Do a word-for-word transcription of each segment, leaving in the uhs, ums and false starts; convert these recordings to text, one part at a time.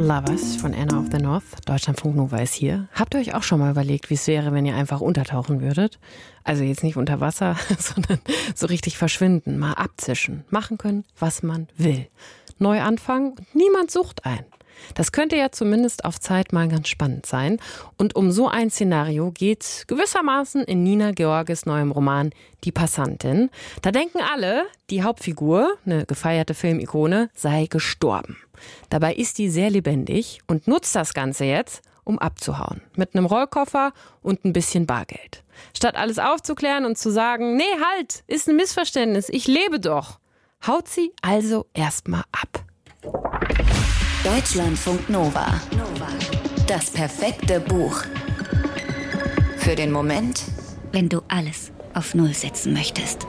Lovers von Anna of the North. Deutschlandfunk Nova ist hier. Habt ihr euch auch schon mal überlegt, wie es wäre, wenn ihr einfach untertauchen würdet? Also jetzt nicht unter Wasser, sondern so richtig verschwinden, mal abzischen, machen können, was man will. Neu anfangen und niemand sucht einen. Das könnte ja zumindest auf Zeit mal ganz spannend sein. Und um so ein Szenario geht gewissermaßen in Nina Georges neuem Roman Die Passantin. Da denken alle, die Hauptfigur, eine gefeierte Filmikone, sei gestorben. Dabei ist die sehr lebendig und nutzt das Ganze jetzt, um abzuhauen. Mit einem Rollkoffer und ein bisschen Bargeld. Statt alles aufzuklären und zu sagen, nee, halt, ist ein Missverständnis, ich lebe doch, haut sie also erstmal ab. Deutschlandfunk Nova. Das perfekte Buch. Für den Moment, wenn du alles auf Null setzen möchtest.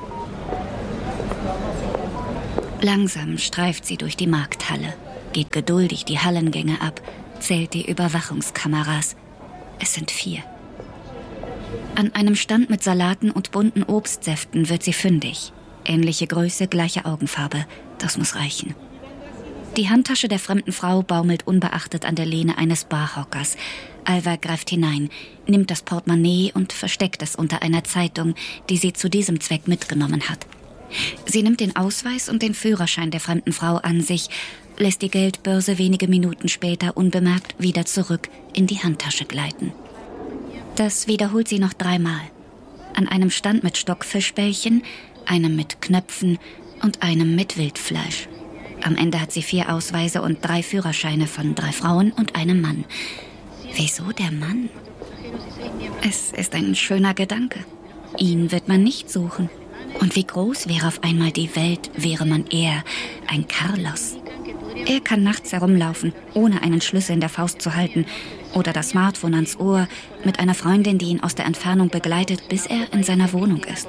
Langsam streift sie durch die Markthalle, geht geduldig die Hallengänge ab, zählt die Überwachungskameras. Es sind vier. An einem Stand mit Salaten und bunten Obstsäften wird sie fündig. Ähnliche Größe, gleiche Augenfarbe. Das muss reichen. Die Handtasche der fremden Frau baumelt unbeachtet an der Lehne eines Barhockers. Alva greift hinein, nimmt das Portemonnaie und versteckt es unter einer Zeitung, die sie zu diesem Zweck mitgenommen hat. Sie nimmt den Ausweis und den Führerschein der fremden Frau an sich, lässt die Geldbörse wenige Minuten später unbemerkt wieder zurück in die Handtasche gleiten. Das wiederholt sie noch dreimal. An einem Stand mit Stockfischbällchen, einem mit Knöpfen und einem mit Wildfleisch. Am Ende hat sie vier Ausweise und drei Führerscheine von drei Frauen und einem Mann. Wieso der Mann? Es ist ein schöner Gedanke. Ihn wird man nicht suchen. Und wie groß wäre auf einmal die Welt, wäre man er, ein Carlos. Er kann nachts herumlaufen, ohne einen Schlüssel in der Faust zu halten oder das Smartphone ans Ohr mit einer Freundin, die ihn aus der Entfernung begleitet, bis er in seiner Wohnung ist.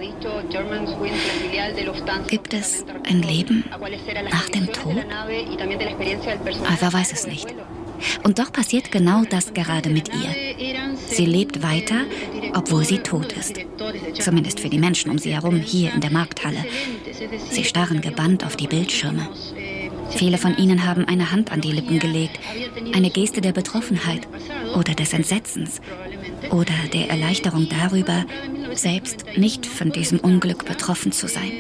Gibt es ein Leben nach dem Tod? Alva weiß es nicht. Und doch passiert genau das gerade mit ihr. Sie lebt weiter, obwohl sie tot ist. Zumindest für die Menschen um sie herum, hier in der Markthalle. Sie starren gebannt auf die Bildschirme. Viele von ihnen haben eine Hand an die Lippen gelegt, eine Geste der Betroffenheit oder des Entsetzens oder der Erleichterung darüber, selbst nicht von diesem Unglück betroffen zu sein.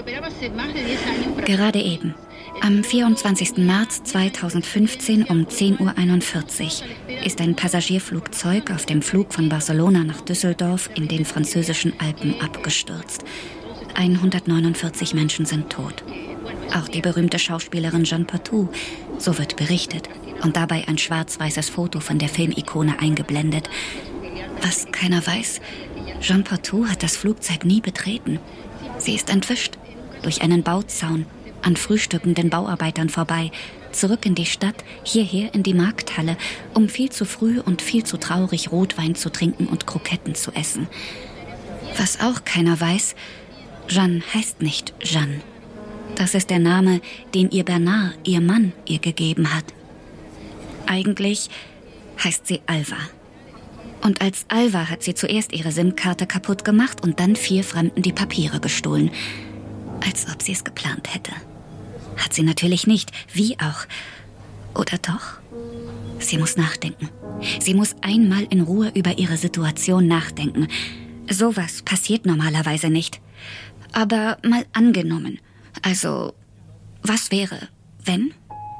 Gerade eben, am vierundzwanzigsten März zweitausendfünfzehn um zehn Uhr einundvierzig, ist ein Passagierflugzeug auf dem Flug von Barcelona nach Düsseldorf in den französischen Alpen abgestürzt. hundertneunundvierzig Menschen sind tot. Auch die berühmte Schauspielerin Jeanne Patou, so wird berichtet, und dabei ein schwarz-weißes Foto von der Filmikone eingeblendet. Was keiner weiß, Jeanne Patou hat das Flugzeug nie betreten. Sie ist entwischt, durch einen Bauzaun, an frühstückenden Bauarbeitern vorbei, zurück in die Stadt, hierher in die Markthalle, um viel zu früh und viel zu traurig Rotwein zu trinken und Kroketten zu essen. Was auch keiner weiß, Jeanne heißt nicht Jeanne. Das ist der Name, den ihr Bernard, ihr Mann, ihr gegeben hat. Eigentlich heißt sie Alva. Und als Alva hat sie zuerst ihre SIM-Karte kaputt gemacht und dann vier Fremden die Papiere gestohlen. Als ob sie es geplant hätte. Hat sie natürlich nicht, wie auch. Oder doch? Sie muss nachdenken. Sie muss einmal in Ruhe über ihre Situation nachdenken. Sowas passiert normalerweise nicht. Aber mal angenommen. Also, was wäre, wenn?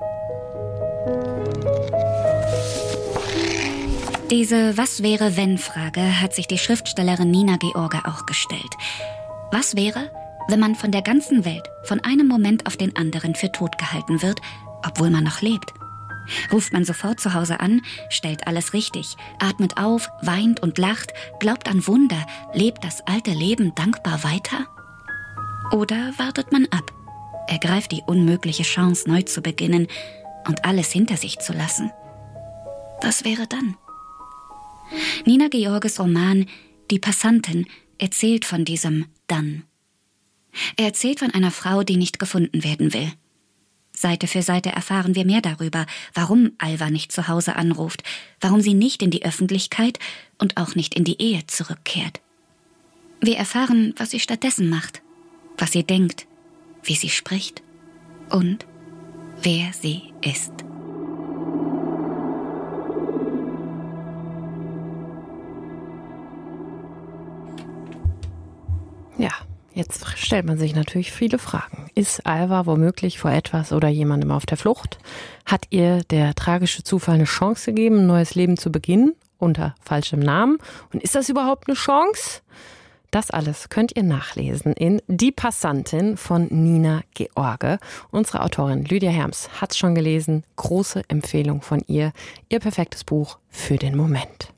Diese Was-wäre-wenn-Frage hat sich die Schriftstellerin Nina George auch gestellt. Was wäre, wenn man von der ganzen Welt von einem Moment auf den anderen für tot gehalten wird, obwohl man noch lebt? Ruft man sofort zu Hause an, stellt alles richtig, atmet auf, weint und lacht, glaubt an Wunder, lebt das alte Leben dankbar weiter? Oder wartet man ab, ergreift die unmögliche Chance, neu zu beginnen und alles hinter sich zu lassen? Was wäre dann? Nina Georges Roman Die Passantin erzählt von diesem Dann. Er erzählt von einer Frau, die nicht gefunden werden will. Seite für Seite erfahren wir mehr darüber, warum Alva nicht zu Hause anruft, warum sie nicht in die Öffentlichkeit und auch nicht in die Ehe zurückkehrt. Wir erfahren, was sie stattdessen macht, was sie denkt, wie sie spricht und wer sie ist. Ja, jetzt stellt man sich natürlich viele Fragen. Ist Alva womöglich vor etwas oder jemandem auf der Flucht? Hat ihr der tragische Zufall eine Chance gegeben, ein neues Leben zu beginnen? Unter falschem Namen? Und ist das überhaupt eine Chance? Das alles könnt ihr nachlesen in Die Passantin von Nina George. Unsere Autorin Lydia Herms hat es schon gelesen. Große Empfehlung von ihr. Ihr perfektes Buch für den Moment.